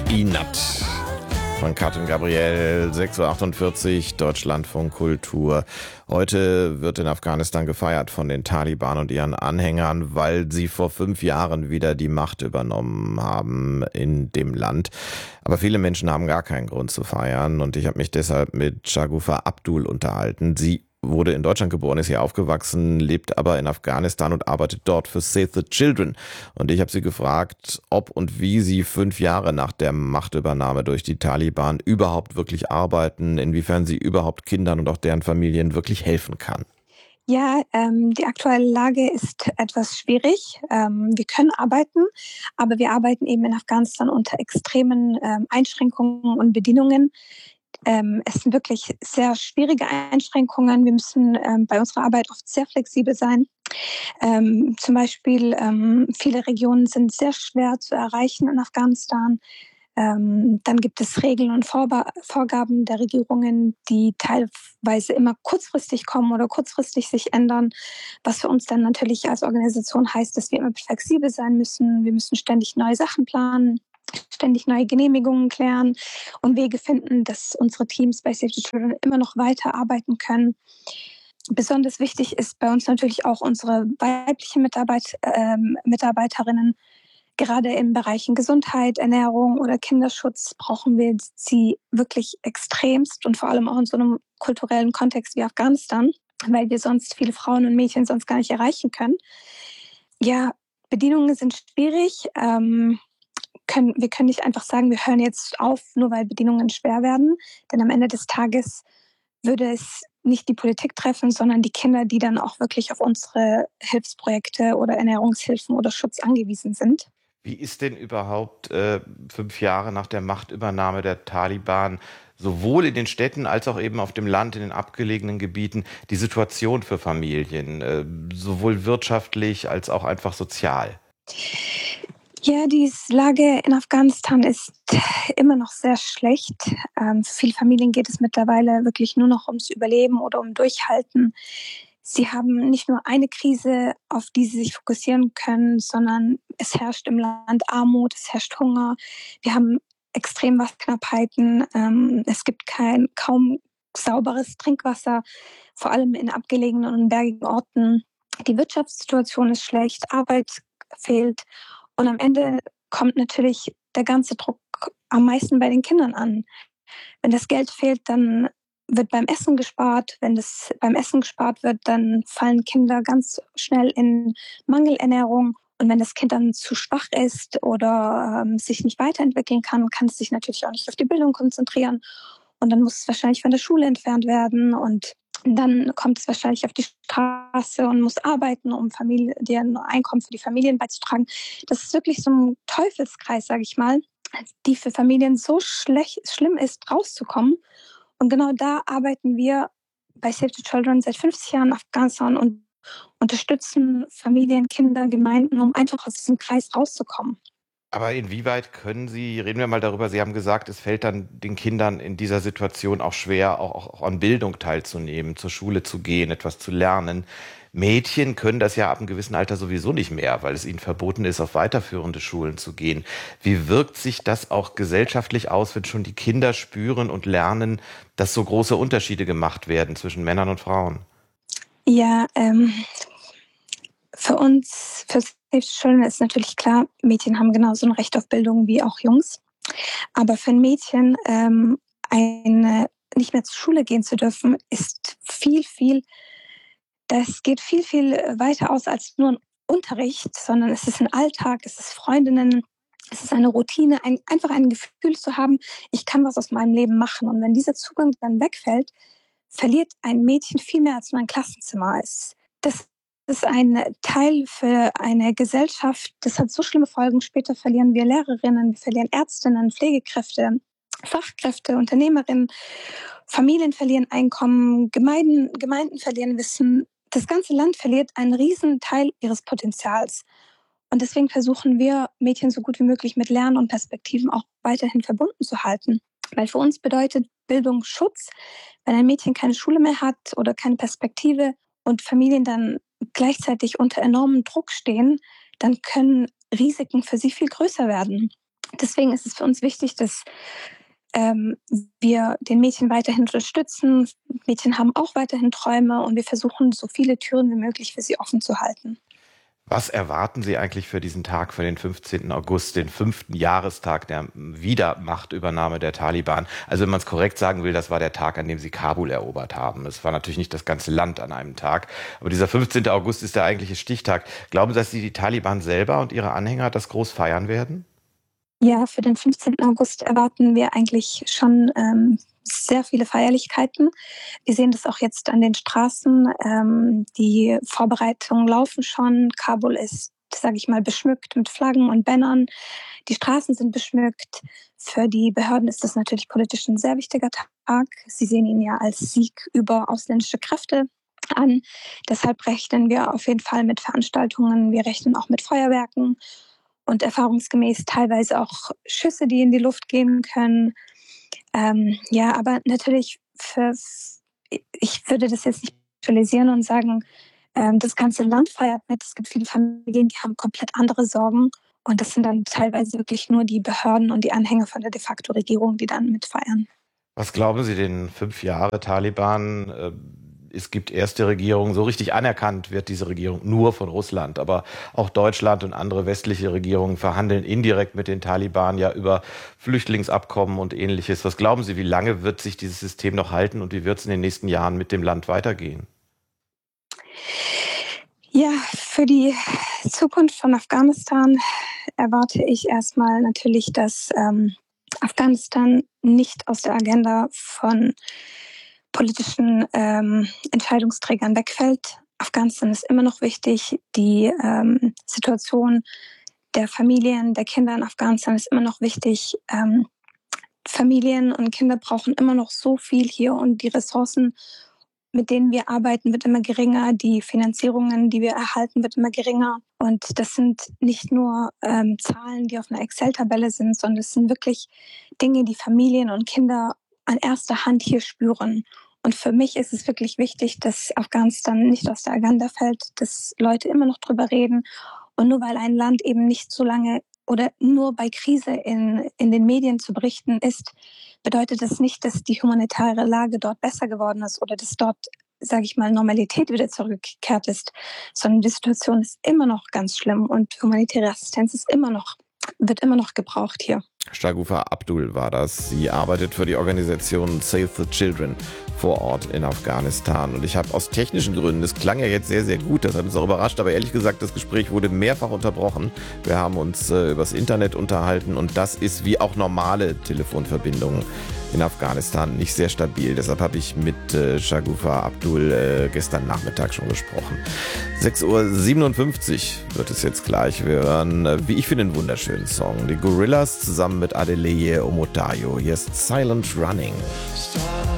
Inat von Katrin Gabriel, 6:48 Uhr, Deutschlandfunk Kultur. Heute wird in Afghanistan gefeiert von den Taliban und ihren Anhängern, weil sie vor 5 Jahren wieder die Macht übernommen haben in dem Land. Aber viele Menschen haben gar keinen Grund zu feiern und ich habe mich deshalb mit Shagufa Abdul unterhalten. Sie wurde in Deutschland geboren, ist hier aufgewachsen, lebt aber in Afghanistan und arbeitet dort für Save the Children. Und ich habe sie gefragt, ob und wie sie 5 Jahre nach der Machtübernahme durch die Taliban überhaupt wirklich arbeiten, inwiefern sie überhaupt Kindern und auch deren Familien wirklich helfen kann. Ja, die aktuelle Lage ist etwas schwierig. Wir können arbeiten, aber wir arbeiten eben in Afghanistan unter extremen Einschränkungen und Bedingungen. Es sind wirklich sehr schwierige Einschränkungen. Wir müssen bei unserer Arbeit oft sehr flexibel sein. Zum Beispiel viele Regionen sind sehr schwer zu erreichen in Afghanistan. Dann gibt es Regeln und Vorgaben der Regierungen, die teilweise immer kurzfristig kommen oder kurzfristig sich ändern, was für uns dann natürlich als Organisation heißt, dass wir immer flexibel sein müssen. Wir müssen ständig neue Sachen planen, ständig neue Genehmigungen klären und Wege finden, dass unsere Teams bei Save the Children immer noch weiterarbeiten können. Besonders wichtig ist bei uns natürlich auch unsere weiblichen Mitarbeiterinnen. Gerade in Bereichen Gesundheit, Ernährung oder Kinderschutz brauchen wir sie wirklich extremst und vor allem auch in so einem kulturellen Kontext wie Afghanistan, weil wir sonst viele Frauen und Mädchen sonst gar nicht erreichen können. Ja, Bedingungen sind schwierig. Wir können nicht einfach sagen, wir hören jetzt auf, nur weil Bedingungen schwer werden. Denn am Ende des Tages würde es nicht die Politik treffen, sondern die Kinder, die dann auch wirklich auf unsere Hilfsprojekte oder Ernährungshilfen oder Schutz angewiesen sind. Wie ist denn überhaupt 5 Jahre nach der Machtübernahme der Taliban sowohl in den Städten als auch eben auf dem Land, in den abgelegenen Gebieten, die Situation für Familien, sowohl wirtschaftlich als auch einfach sozial? Ja, die Lage in Afghanistan ist immer noch sehr schlecht. Für viele Familien geht es mittlerweile wirklich nur noch ums Überleben oder um Durchhalten. Sie haben nicht nur eine Krise, auf die sie sich fokussieren können, sondern es herrscht im Land Armut, es herrscht Hunger. Wir haben extrem Wasserknappheiten. Es gibt kaum sauberes Trinkwasser, vor allem in abgelegenen und bergigen Orten. Die Wirtschaftssituation ist schlecht, Arbeit fehlt. Und am Ende kommt natürlich der ganze Druck am meisten bei den Kindern an. Wenn das Geld fehlt, dann wird beim Essen gespart. Wenn das beim Essen gespart wird, dann fallen Kinder ganz schnell in Mangelernährung. Und wenn das Kind dann zu schwach ist oder sich nicht weiterentwickeln kann, kann es sich natürlich auch nicht auf die Bildung konzentrieren. Und dann muss es wahrscheinlich von der Schule entfernt werden. Und dann kommt es wahrscheinlich auf die Straße und muss arbeiten, um ein Einkommen für die Familien beizutragen. Das ist wirklich so ein Teufelskreis, sage ich mal, die für Familien so schlimm ist, rauszukommen. Und genau da arbeiten wir bei Save the Children seit 50 Jahren in Afghanistan und unterstützen Familien, Kinder, Gemeinden, um einfach aus diesem Kreis rauszukommen. Aber inwieweit können Sie, reden wir mal darüber, Sie haben gesagt, es fällt dann den Kindern in dieser Situation auch schwer, auch an Bildung teilzunehmen, zur Schule zu gehen, etwas zu lernen. Mädchen können das ja ab einem gewissen Alter sowieso nicht mehr, weil es ihnen verboten ist, auf weiterführende Schulen zu gehen. Wie wirkt sich das auch gesellschaftlich aus, wenn schon die Kinder spüren und lernen, dass so große Unterschiede gemacht werden zwischen Männern und Frauen? Ja, für Save the Children ist natürlich klar, Mädchen haben genauso ein Recht auf Bildung wie auch Jungs. Aber für ein Mädchen nicht mehr zur Schule gehen zu dürfen, ist das geht viel weiter aus als nur ein Unterricht, sondern es ist ein Alltag, es ist Freundinnen, es ist eine Routine, einfach ein Gefühl zu haben, ich kann was aus meinem Leben machen. Und wenn dieser Zugang dann wegfällt, verliert ein Mädchen viel mehr als nur ein Klassenzimmer. Das ist ein Teil für eine Gesellschaft, das hat so schlimme Folgen. Später verlieren wir Lehrerinnen, wir verlieren Ärztinnen, Pflegekräfte, Fachkräfte, Unternehmerinnen, Familien verlieren Einkommen, Gemeinden verlieren Wissen. Das ganze Land verliert einen riesen Teil ihres Potenzials. Und deswegen versuchen wir, Mädchen so gut wie möglich mit Lernen und Perspektiven auch weiterhin verbunden zu halten. Weil für uns bedeutet Bildung Schutz. Wenn ein Mädchen keine Schule mehr hat oder keine Perspektive und Familien dann gleichzeitig unter enormem Druck stehen, dann können Risiken für sie viel größer werden. Deswegen ist es für uns wichtig, dass ähm, wir den Mädchen weiterhin unterstützen. Mädchen haben auch weiterhin Träume und wir versuchen, so viele Türen wie möglich für sie offen zu halten. Was erwarten Sie eigentlich für diesen Tag, für den 15. August, den 5. Jahrestag der Wiedermachtübernahme der Taliban? Also wenn man es korrekt sagen will, das war der Tag, an dem sie Kabul erobert haben. Es war natürlich nicht das ganze Land an einem Tag, aber dieser 15. August ist der eigentliche Stichtag. Glauben Sie, dass die Taliban selber und ihre Anhänger das groß feiern werden? Ja, für den 15. August erwarten wir eigentlich schon sehr viele Feierlichkeiten. Wir sehen das auch jetzt an den Straßen. Die Vorbereitungen laufen schon. Kabul ist, sage ich mal, beschmückt mit Flaggen und Bannern. Die Straßen sind beschmückt. Für die Behörden ist das natürlich politisch ein sehr wichtiger Tag. Sie sehen ihn ja als Sieg über ausländische Kräfte an. Deshalb rechnen wir auf jeden Fall mit Veranstaltungen. Wir rechnen auch mit Feuerwerken und erfahrungsgemäß teilweise auch Schüsse, die in die Luft gehen können. Ja, aber natürlich ich würde das jetzt nicht visualisieren und sagen, das ganze Land feiert mit. Es gibt viele Familien, die haben komplett andere Sorgen. Und das sind dann teilweise wirklich nur die Behörden und die Anhänger von der de facto Regierung, die dann mitfeiern. Was glauben Sie, den 5 Jahre Taliban? Es gibt erste Regierungen, so richtig anerkannt wird diese Regierung nur von Russland. Aber auch Deutschland und andere westliche Regierungen verhandeln indirekt mit den Taliban ja über Flüchtlingsabkommen und Ähnliches. Was glauben Sie, wie lange wird sich dieses System noch halten und wie wird es in den nächsten Jahren mit dem Land weitergehen? Ja, für die Zukunft von Afghanistan erwarte ich erstmal natürlich, dass Afghanistan nicht aus der Agenda von politischen Entscheidungsträgern wegfällt. Afghanistan ist immer noch wichtig. Die Situation der Familien, der Kinder in Afghanistan ist immer noch wichtig. Familien und Kinder brauchen immer noch so viel hier und die Ressourcen, mit denen wir arbeiten, wird immer geringer. Die Finanzierungen, die wir erhalten, wird immer geringer. Und das sind nicht nur Zahlen, die auf einer Excel-Tabelle sind, sondern es sind wirklich Dinge, die Familien und Kinder an erster Hand hier spüren. Und für mich ist es wirklich wichtig, dass Afghanistan nicht aus der Agenda fällt, dass Leute immer noch drüber reden. Und nur weil ein Land eben nicht so lange oder nur bei Krise in den Medien zu berichten ist, bedeutet das nicht, dass die humanitäre Lage dort besser geworden ist oder dass dort, sage ich mal, Normalität wieder zurückgekehrt ist, sondern die Situation ist immer noch ganz schlimm und humanitäre Assistenz wird immer noch gebraucht hier. Shagufa Abdul war das. Sie arbeitet für die Organisation Save the Children vor Ort in Afghanistan. Und ich habe aus technischen Gründen, das klang ja jetzt sehr, sehr gut, das hat uns auch überrascht, aber ehrlich gesagt, das Gespräch wurde mehrfach unterbrochen. Wir haben uns übers Internet unterhalten und das ist wie auch normale Telefonverbindungen in Afghanistan nicht sehr stabil. Deshalb habe ich mit Shagufa Abdul gestern Nachmittag schon gesprochen. 6:57 Uhr wird es jetzt gleich. Wir hören, wie ich finde, einen wunderschönen Song. Die Gorillas zusammen mit Adeleye Omotayo. Hier ist Silent Running.